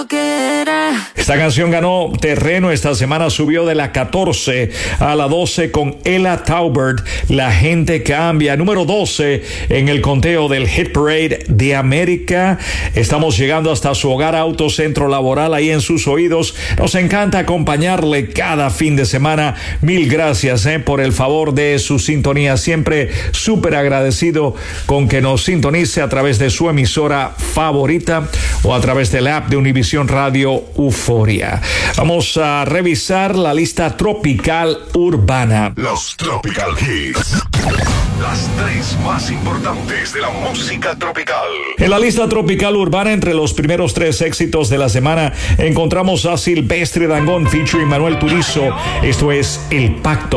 lo quiere. Esta canción ganó terreno esta semana, subió de la 14 a la 12 con Ella Taubert, La gente cambia. Número 12 en el conteo del Hit Parade de América. Estamos llegando hasta su hogar, Autocentro Laboral, ahí en sus oídos. Nos encanta acompañarle cada fin de semana. Mil gracias por el favor de su sintonía. Siempre súper agradecido con que nos sintonice a través de su emisora favorita o a través del app de Univisión Radio Euforia. Vamos a revisar la lista tropical urbana. Los Tropical Hits. Las 3 más importantes de la música tropical. En la lista tropical urbana, entre los primeros 3 éxitos de la semana, encontramos a Silvestre Dangond featuring Manuel Turizo. Esto es El Pacto.